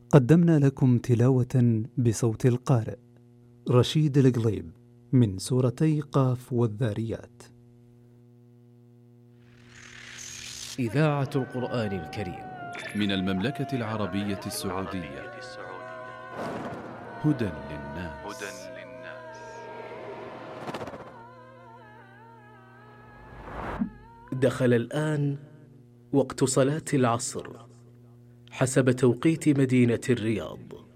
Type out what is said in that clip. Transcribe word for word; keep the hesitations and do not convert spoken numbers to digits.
قدمنا لكم تلاوة بصوت القارئ رشيد القليب من سورتي قاف والذاريات. إذاعة القرآن الكريم من المملكة العربية السعودية. هدى للناس. دخل الآن وقت صلاة العصر حسب توقيت مدينة الرياض.